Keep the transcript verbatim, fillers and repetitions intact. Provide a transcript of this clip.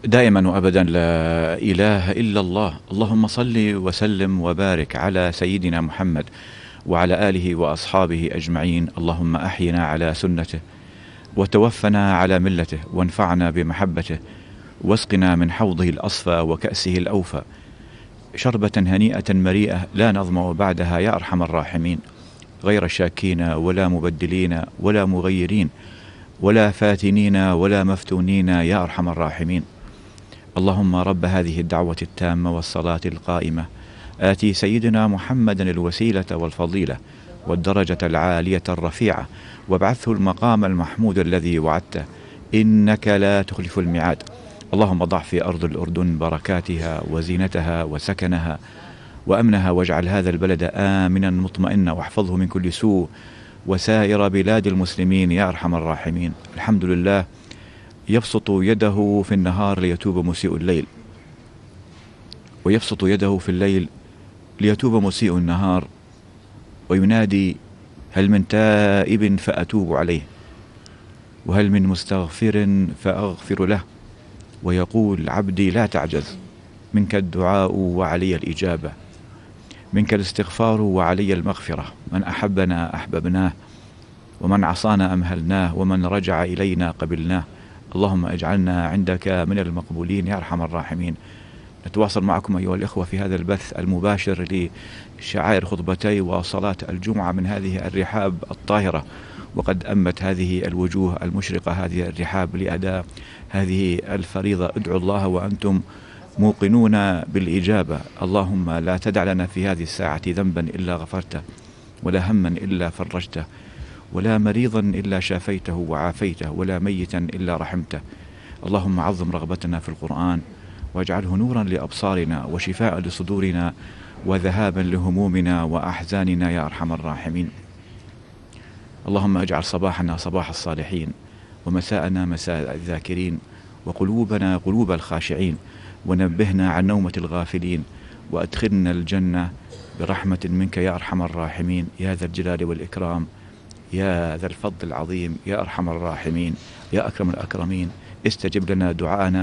دائما وأبدا لا إله إلا الله. اللهم صل وسلم وبارك على سيدنا محمد وعلى آله وأصحابه أجمعين. اللهم أحينا على سنته وتوفنا على ملته وانفعنا بمحبته واسقنا من حوضه الأصفى وكأسه الأوفى شربة هنيئة مريئة لا نظمأ بعدها يا أرحم الراحمين، غير شاكين ولا مبدلين ولا مغيرين ولا فاتنين ولا مفتونين يا أرحم الراحمين. اللهم رب هذه الدعوة التامة والصلاة القائمة آتي سيدنا محمدا الوسيلة والفضيلة والدرجة العالية الرفيعة وابعثه المقام المحمود الذي وعدته، إنك لا تخلف الميعاد. اللهم ضع في أرض الأردن بركاتها وزينتها وسكنها وأمنها، واجعل هذا البلد آمنا مطمئنا واحفظه من كل سوء، وسائر بلاد المسلمين يا أرحم الراحمين. الحمد لله يبسط يده في النهار ليتوب مسيء الليل، ويبسط يده في الليل ليتوب مسيء النهار، وينادي هل من تائب فأتوب عليه، وهل من مستغفر فأغفر له، ويقول عبدي لا تعجز، منك الدعاء وعلي الإجابة، منك الاستغفار وعلي المغفرة. من أحبنا أحببناه، ومن عصانا أمهلناه، ومن رجع إلينا قبلناه. اللهم اجعلنا عندك من المقبولين يا أرحم الراحمين. نتواصل معكم أيها الإخوة في هذا البث المباشر لشعائر خطبتي وصلاة الجمعة من هذه الرحاب الطاهرة، وقد أمت هذه الوجوه المشرقة هذه الرحاب لأداء هذه الفريضة. ادعوا الله وأنتم موقنون بالإجابة. اللهم لا تدع لنا في هذه الساعة ذنبا إلا غفرته، ولا هما إلا فرجته، ولا مريضا إلا شافيته وعافيته، ولا ميتا إلا رحمته. اللهم عظم رغبتنا في القرآن، واجعله نورا لأبصارنا وشفاء لصدورنا وذهابا لهمومنا وأحزاننا يا أرحم الراحمين. اللهم اجعل صباحنا صباح الصالحين، ومساءنا مساء الذاكرين، وقلوبنا قلوب الخاشعين، ونبهنا عن نومة الغافلين، وأدخلنا الجنة برحمة منك يا أرحم الراحمين يا ذا الجلال والإكرام يا ذا الفضل العظيم يا أرحم الراحمين يا أكرم الأكرمين. استجب لنا دعاءنا